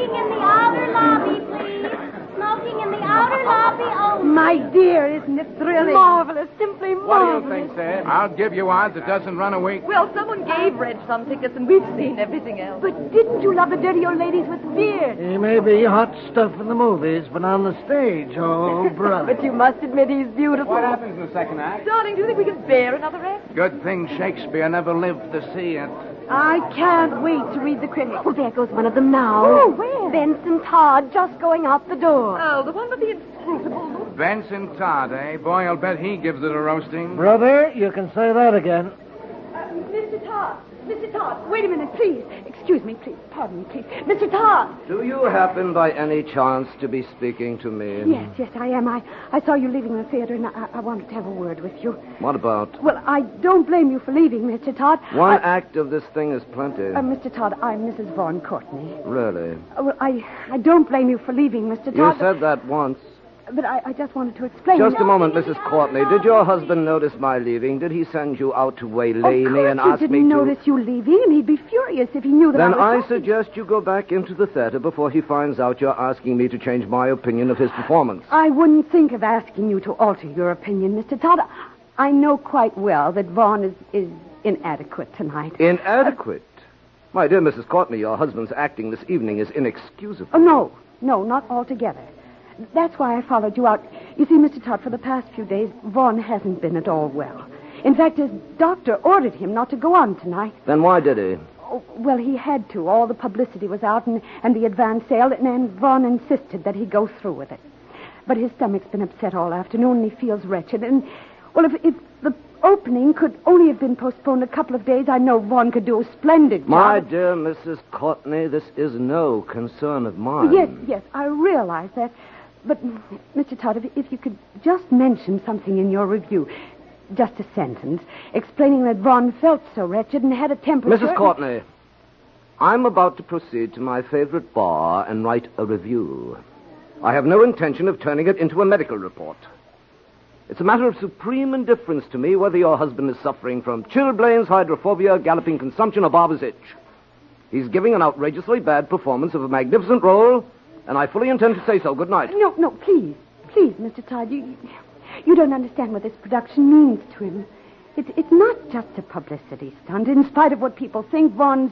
Smoking in the outer lobby, please. Smoking in the outer lobby only. My dear, isn't it thrilling? Marvelous, simply marvelous. What do you think, Sam? I'll give you odds it doesn't run a week. Well, someone gave Reg some tickets, and we've seen everything else. But didn't you love the dirty old ladies with beards? He may be hot stuff in the movies, but on the stage, oh, brother. But you must admit he's beautiful. What happens in the second act? Darling, do you think we can bear another act? Good thing Shakespeare never lived to see it. I can't wait to read the critic. Oh, there goes one of them now. Oh, where? Benson Todd just going out the door. Oh, the one with the inscrutable look. Vincent Todd, eh? Boy, I'll bet he gives it a roasting. Brother, you can say that again. Mr. Todd. Mr. Todd, wait a minute, please. Excuse me, please. Pardon me, please. Mr. Todd. Do you happen by any chance to be speaking to me? Yes, I am. I saw you leaving the theater, and I wanted to have a word with you. What about? Well, I don't blame you for leaving, Mr. Todd. One act of this thing is plenty. Mr. Todd, I'm Mrs. Vaughn Courtney. Really? Well, I don't blame you for leaving, Mr. You Todd. said that once. But I just wanted to explain. Just a moment, Mrs. Courtney. Did your husband notice my leaving? Did he send you out to waylay me and ask me to... He didn't notice you leaving, and he'd be furious if he knew that Then I was... I suggest you go back into the theater before he finds out you're asking me to change my opinion of his performance. I wouldn't think of asking you to alter your opinion, Mr. Todd. I know quite well that Vaughn is inadequate tonight. Inadequate? My dear Mrs. Courtney, your husband's acting this evening is inexcusable. Oh, no, not altogether. That's why I followed you out. You see, Mr. Todd, for the past few days, Vaughn hasn't been at all well. In fact, his doctor ordered him not to go on tonight. Then why did he? Oh, well, he had to. All the publicity was out and the advance sale, and Vaughn insisted that he go through with it. But his stomach's been upset all afternoon, and he feels wretched. And, well, if the opening could only have been postponed a couple of days, I know Vaughn could do a splendid job. My dear Mrs. Courtney, this is no concern of mine. Yes, I realize that. But, Mr. Todd, if you could just mention something in your review, just a sentence, explaining that Vaughn felt so wretched and had a temperature... Mrs. Courtney, I'm about to proceed to my favorite bar and write a review. I have no intention of turning it into a medical report. It's a matter of supreme indifference to me whether your husband is suffering from chilblains, hydrophobia, galloping consumption, or barber's itch. He's giving an outrageously bad performance of a magnificent role, and I fully intend to say so. Good night. No, please, Mr. Todd, you don't understand what this production means to him. It's not just a publicity stunt. In spite of what people think, Vaughn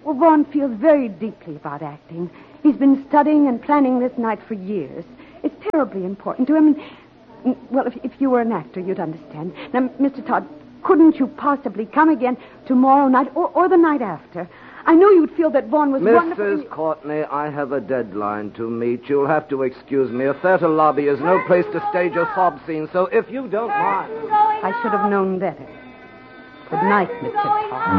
feels very deeply about acting. He's been studying and planning this night for years. It's terribly important to him. Well, if you were an actor, you'd understand. Now, Mr. Todd, couldn't you possibly come again tomorrow night or the night after? I know you'd feel that Vaughn was wonderful. Mrs. Courtney, I have a deadline to meet. You'll have to excuse me. A theater lobby is no place to stage a sob scene, so if you don't mind... I should have known better. Good night, Mr. Todd.